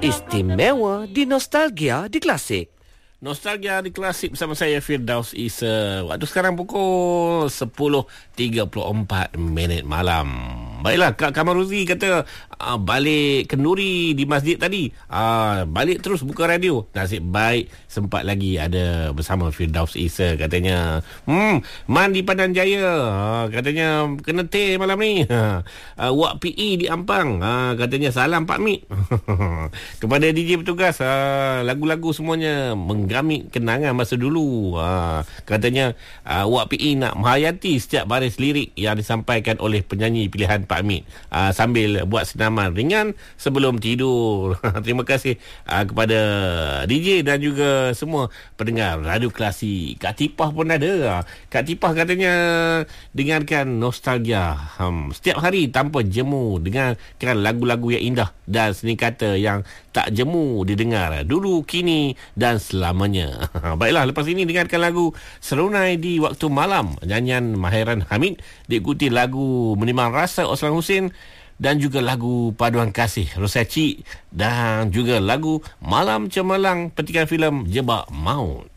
Istimewa di Nostalgia di Klasik. Nostalgia di Klasik bersama saya Firdaus Isa. Waktu sekarang pukul 10.34 malam. Baiklah, Kak Kamaruzi kata balik kenduri di masjid tadi. Balik terus buka radio. Nasib baik sempat lagi ada bersama Firdaus Isa. Katanya Man di Pandan Jaya, katanya kena teh malam ni. Wak PE di Ampang, katanya salam Pak Mik. Kepada DJ bertugas, lagu-lagu semuanya menggamit kenangan masa dulu. Katanya Wak PE nak menghayati setiap baris lirik yang disampaikan oleh penyanyi pilihan Pak Mik, sambil buat senaman ringan sebelum tidur. Terima kasih kepada DJ dan juga semua pendengar Radio Klasik. Kak Tipah pun ada. Kak Tipah katanya dengarkan Nostalgia setiap hari tanpa jemu, dengarkan lagu-lagu yang indah dan seni kata yang tak jemu didengar dulu, kini dan selamanya. Baiklah, lepas ini dengarkan lagu Serunai di Waktu Malam, nyanyian Maheran Hamid, diikuti lagu Menimbang Rasa Osman Hussein dan juga lagu Paduan Kasih Rosaci dan juga lagu Malam Cemerlang petikan filem Jebak Maut.